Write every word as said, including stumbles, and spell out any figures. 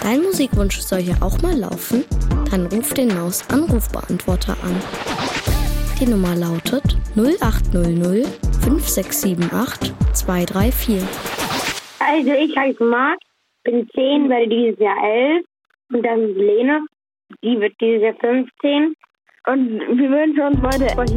Dein Musikwunsch soll hier auch mal laufen? Dann ruf den Maus-Anrufbeantworter an. Die Nummer lautet null acht null null fünf sechs sieben acht zwei drei vier. Also ich heiße Marc, bin zehn, werde dieses Jahr elf. Und das ist Lene, die wird dieses Jahr fünfzehn. Und wir wünschen uns heute